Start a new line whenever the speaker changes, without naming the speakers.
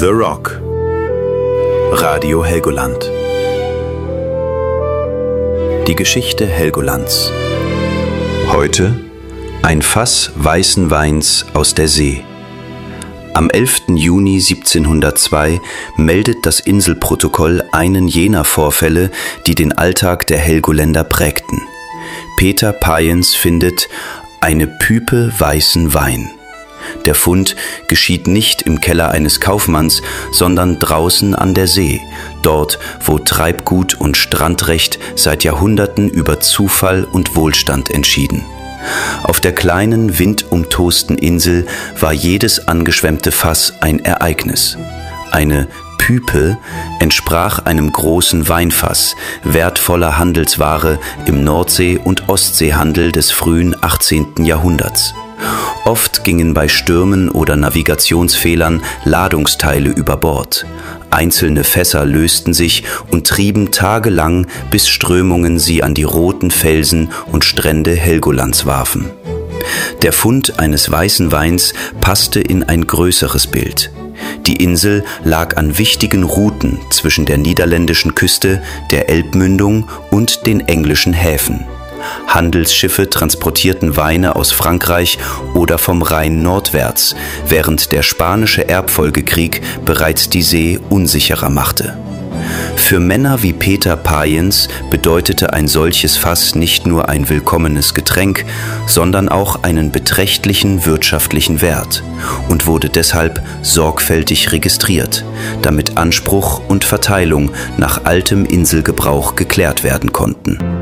The Rock. Radio Helgoland. Die Geschichte Helgolands. Heute ein Fass weißen Weins aus der See. Am 11. Juni 1702 meldet das Inselprotokoll einen jener Vorfälle, die den Alltag der Helgoländer prägten. Peter Payens findet eine Püpe weißen Wein. Der Fund geschieht nicht im Keller eines Kaufmanns, sondern draußen an der See, dort, wo Treibgut und Strandrecht seit Jahrhunderten über Zufall und Wohlstand entschieden. Auf der kleinen, windumtosten Insel war jedes angeschwemmte Fass ein Ereignis. Eine Püpe entsprach einem großen Weinfass, wertvoller Handelsware im Nordsee- und Ostseehandel des frühen 18. Jahrhunderts. Oft gingen bei Stürmen oder Navigationsfehlern Ladungsteile über Bord. Einzelne Fässer lösten sich und trieben tagelang, bis Strömungen sie an die roten Felsen und Strände Helgolands warfen. Der Fund eines weißen Weins passte in ein größeres Bild. Die Insel lag an wichtigen Routen zwischen der niederländischen Küste, der Elbmündung und den englischen Häfen. Handelsschiffe transportierten Weine aus Frankreich oder vom Rhein nordwärts, während der Spanische Erbfolgekrieg bereits die See unsicherer machte. Für Männer wie Peter Payens bedeutete ein solches Fass nicht nur ein willkommenes Getränk, sondern auch einen beträchtlichen wirtschaftlichen Wert und wurde deshalb sorgfältig registriert, damit Anspruch und Verteilung nach altem Inselgebrauch geklärt werden konnten.